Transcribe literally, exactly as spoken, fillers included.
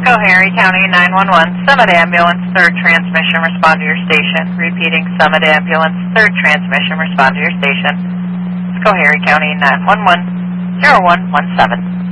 Schoharie County nine one one, Summit Ambulance, third transmission, respond to your station. Repeating, Summit Ambulance, third transmission, respond to your station. Schoharie County nine one one, zero one one seven.